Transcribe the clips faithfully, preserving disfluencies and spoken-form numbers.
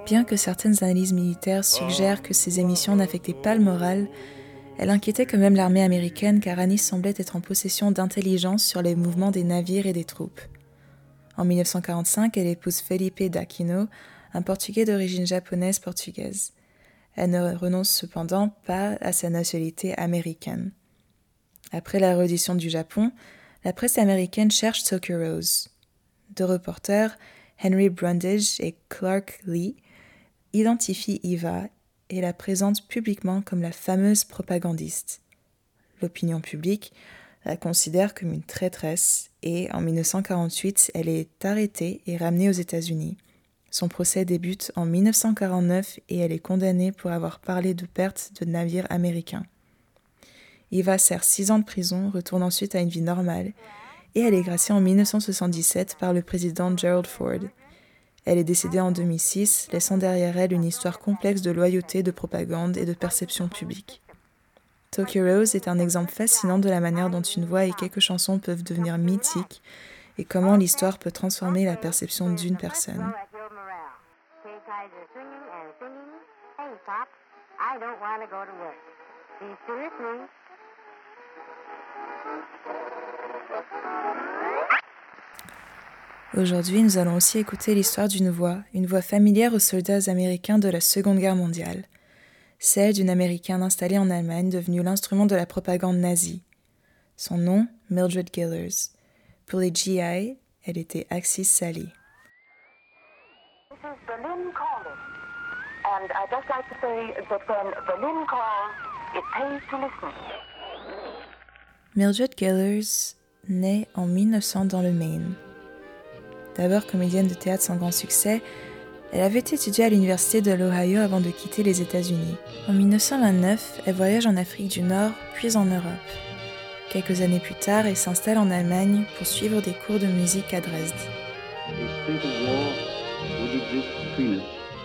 Bien que certaines analyses militaires suggèrent que ces émissions n'affectaient pas le moral, elle inquiétait quand même l'armée américaine car Annie semblait être en possession d'intelligence sur les mouvements des navires et des troupes. En mille neuf cent quarante-cinq, elle épouse Felipe d'Aquino, un Portugais d'origine japonaise-portugaise. Elle ne renonce cependant pas à sa nationalité américaine. Après la reddition du Japon, la presse américaine cherche Tokyo Rose. Deux reporters, Henry Brundage et Clark Lee, identifient Eva et la présentent publiquement comme la fameuse propagandiste. L'opinion publique la considère comme une traîtresse et, en mille neuf cent quarante-huit, elle est arrêtée et ramenée aux États-Unis. Son procès débute en mille neuf cent quarante-neuf et elle est condamnée pour avoir parlé de perte de navires américains. Eva sert six ans de prison, retourne ensuite à une vie normale et elle est graciée en mille neuf cent soixante-dix-sept par le président Gerald Ford. Elle est décédée en deux mille six, laissant derrière elle une histoire complexe de loyauté, de propagande et de perception publique. Tokyo Rose est un exemple fascinant de la manière dont une voix et quelques chansons peuvent devenir mythiques et comment l'histoire peut transformer la perception d'une personne. Aujourd'hui, nous allons aussi écouter l'histoire d'une voix, une voix familière aux soldats américains de la Seconde Guerre mondiale. Celle d'une Américaine installée en Allemagne devenue l'instrument de la propagande nazie. Son nom, Mildred Gillers. Pour les G I, elle était Axis Sally. This is Berlin calling. And I'd just like to say that when Berlin calls, it pays to listen. Mildred Gillers naît en mille neuf cents dans le Maine. D'abord comédienne de théâtre sans grand succès, elle avait étudié à l'université de l'Ohio avant de quitter les États-Unis. En mille neuf cent vingt-neuf, elle voyage en Afrique du Nord, puis en Europe. Quelques années plus tard, elle s'installe en Allemagne pour suivre des cours de musique à Dresde. A state of war would exist between us.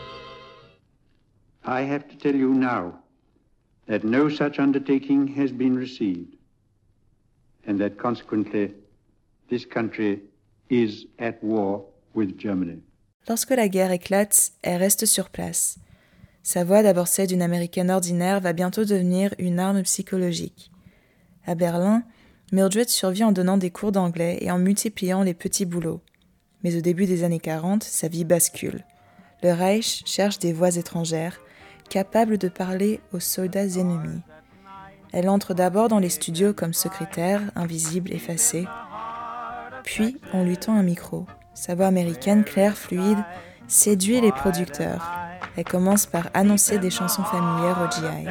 I have to tell you now that no such undertaking has been received, and that consequently this country is at war with Germany. Lorsque la guerre éclate, elle reste sur place. Sa voix, d'abord celle d'une Américaine ordinaire, va bientôt devenir une arme psychologique. À Berlin, Mildred survit en donnant des cours d'anglais et en multipliant les petits boulots. Mais au début des années quarante, sa vie bascule. Le Reich cherche des voix étrangères, capables de parler aux soldats ennemis. Elle entre d'abord dans les studios comme secrétaire, invisible, effacée. Puis, on lui tend un micro. Sa voix américaine, claire, fluide, séduit les producteurs. Elle commence par annoncer des chansons familières au G I.